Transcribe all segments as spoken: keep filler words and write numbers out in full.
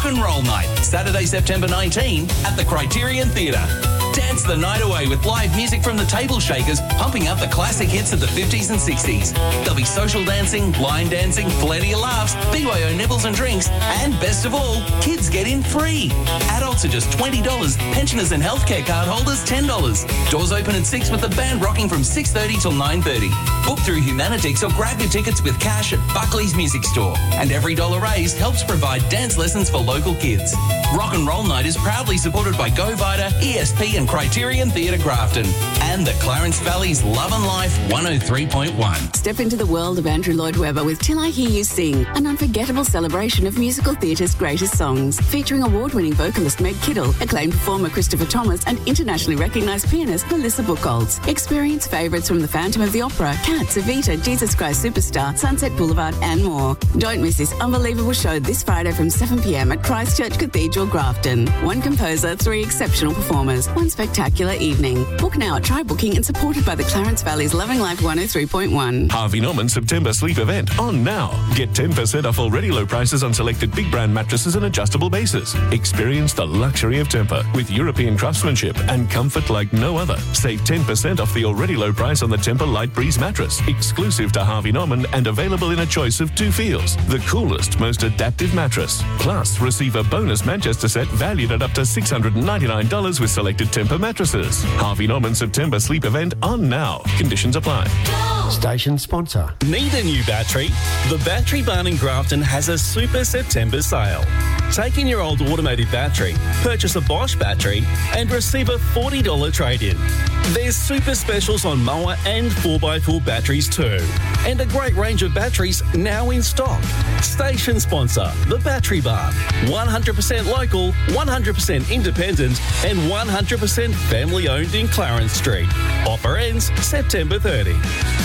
Rock and Roll Night, Saturday, September nineteenth at the Criterion Theatre. Dance the night away with live music from the Table Shakers, pumping up the classic hits of the fifties and sixties. There'll be social dancing, line dancing, plenty of laughs, B Y O nibbles and drinks, and best of all, kids get in free. Adults are just twenty dollars, pensioners and healthcare card holders ten dollars. Doors open at six with the band rocking from six thirty till nine thirty. Book through Humanitix or grab your tickets with cash at Buckley's Music Store. And every dollar raised helps provide dance lessons for local kids. Rock and Roll Night is proudly supported by Go Vita, E S P and Criterion Theatre Grafton and the Clarence Valley's Love and Life one oh three point one. Step into the world of Andrew Lloyd Webber with Till I Hear You Sing, an unforgettable celebration of musical theatre's greatest songs, featuring award-winning vocalist Meg Kittle, acclaimed performer Christopher Thomas and internationally recognised pianist Melissa Buchholz. Experience favourites from The Phantom of the Opera, Cats, Evita, Jesus Christ Superstar, Sunset Boulevard and more. Don't miss this unbelievable show this Friday from seven p m at Christchurch Cathedral, Grafton. One composer, three exceptional performers, one spectacular evening. Book now at Try Booking and supported by the Clarence Valley's Loving Life one oh three point one. Harvey Norman September Sleep Event on now. Get ten percent off already low prices on selected big brand mattresses and adjustable bases. Experience the luxury of Tempur with European craftsmanship and comfort like no other. Save ten percent off the already low price on the Tempur Light Breeze mattress, exclusive to Harvey Norman and available in a choice of two feels. The coolest, most adaptive mattress. Plus, receive a bonus Manchester set valued at up to six hundred ninety-nine dollars with selected Tempur mattresses. Harvey Norman September Sleep Event on now. Conditions apply. Station sponsor. Need a new battery? The Battery Barn in Grafton has a Super September sale. Take in your old automated battery, purchase a Bosch battery and receive a forty dollars trade-in. There's super specials on mower and four by four batteries too. And a great range of batteries now in stock. Station sponsor, The Battery Barn. one hundred percent local, one hundred percent independent and one hundred percent family owned in Clarence Street. Offer ends September thirtieth.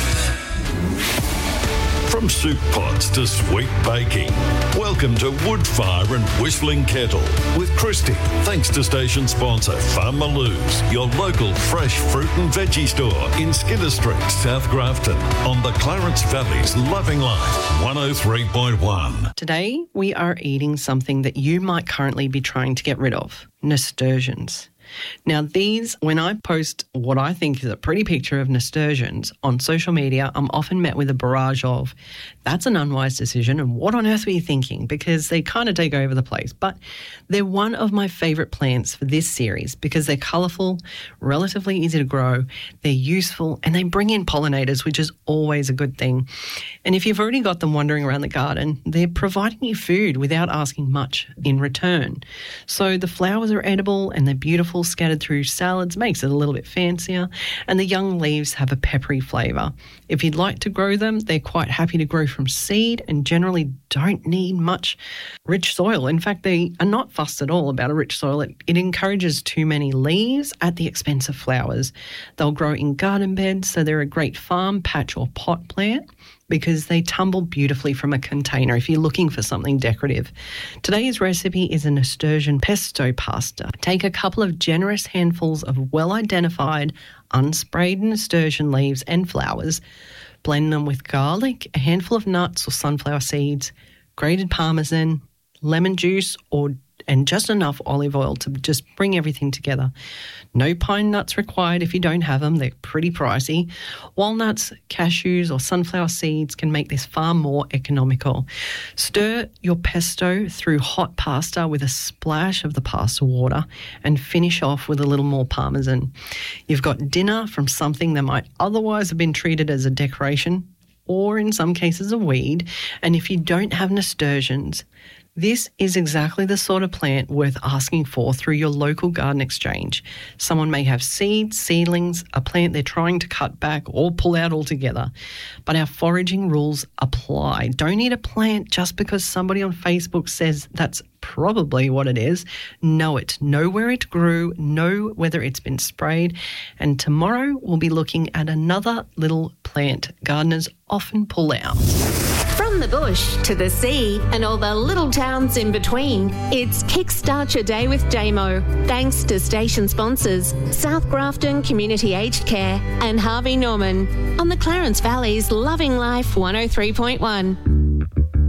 From soup pots to sweet baking, welcome to Woodfire and Whistling Kettle with Christy. Thanks to station sponsor Farm Maloos, your local fresh fruit and veggie store in Skinner Street, South Grafton, on the Clarence Valley's Loving Life one oh three point one. Today we are eating something that you might currently be trying to get rid of, nasturtiums. Now these, when I post what I think is a pretty picture of nasturtiums on social media, I'm often met with a barrage of, that's an unwise decision and what on earth were you thinking? Because they kind of take over the place. But they're one of my favourite plants for this series because they're colourful, relatively easy to grow, they're useful and they bring in pollinators, which is always a good thing. And if you've already got them wandering around the garden, they're providing you food without asking much in return. So the flowers are edible and they're beautiful, scattered through salads, makes it a little bit fancier, and the young leaves have a peppery flavour. If you'd like to grow them, they're quite happy to grow from seed and generally don't need much rich soil. In fact, they are not fussed at all about a rich soil. It, it encourages too many leaves at the expense of flowers. They'll grow in garden beds, so they're a great farm, patch or pot plant, because they tumble beautifully from a container if you're looking for something decorative. Today's recipe is a nasturtium pesto pasta. Take a couple of generous handfuls of well-identified, unsprayed nasturtium leaves and flowers, blend them with garlic, a handful of nuts or sunflower seeds, grated parmesan, lemon juice or and just enough olive oil to just bring everything together. No pine nuts required if you don't have them. They're pretty pricey. Walnuts, cashews or sunflower seeds can make this far more economical. Stir your pesto through hot pasta with a splash of the pasta water and finish off with a little more parmesan. You've got dinner from something that might otherwise have been treated as a decoration or in some cases a weed. And if you don't have nasturtiums, this is exactly the sort of plant worth asking for through your local garden exchange. Someone may have seeds, seedlings, a plant they're trying to cut back or pull out altogether. But our foraging rules apply. Don't eat a plant just because somebody on Facebook says that's probably what it is. Know it. Know where it grew. Know whether it's been sprayed. And tomorrow we'll be looking at another little plant gardeners often pull out. From the bush to the sea and all the little towns in between, it's Kickstart Your Day with Damo. Thanks to station sponsors South Grafton Community Aged Care and Harvey Norman on the Clarence Valley's Loving Life one oh three point one.